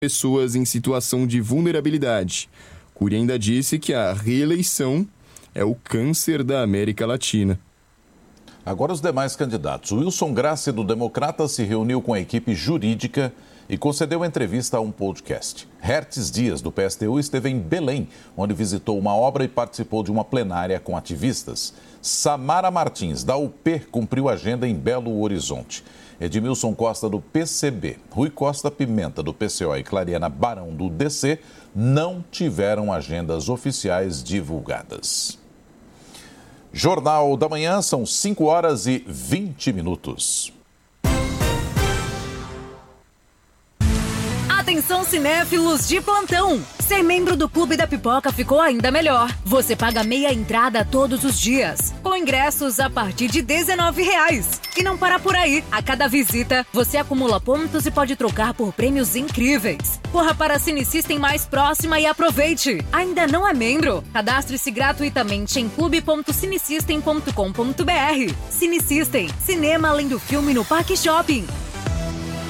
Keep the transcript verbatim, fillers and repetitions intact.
pessoas em situação de vulnerabilidade. Cury ainda disse que a reeleição é o câncer da América Latina. Agora os demais candidatos. Wilson Grassi, do Democrata, se reuniu com a equipe jurídica e concedeu entrevista a um podcast. Hertz Dias, do P S T U, esteve em Belém, onde visitou uma obra e participou de uma plenária com ativistas. Samara Martins, da U P, cumpriu agenda em Belo Horizonte. Edmilson Costa, do P C B, Rui Costa Pimenta, do P C O e Clariana Barão, do D C, não tiveram agendas oficiais divulgadas. Jornal da Manhã, são cinco horas e vinte minutos. Atenção, cinéfilos de plantão! Ser membro do Clube da Pipoca ficou ainda melhor. Você paga meia entrada todos os dias, com ingressos a partir de dezenove reais. E não para por aí. A cada visita, você acumula pontos e pode trocar por prêmios incríveis. Corra para a Cine System mais próxima e aproveite. Ainda não é membro? Cadastre-se gratuitamente em clube ponto cinesystem ponto com ponto br. Cine System, cinema além do filme no Parque Shopping.